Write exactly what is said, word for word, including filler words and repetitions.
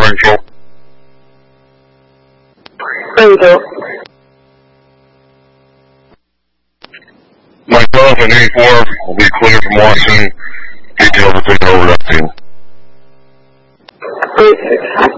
Central. Central. Myself and eighty-four will be cleared from Washington. Details will take over that team. eight six.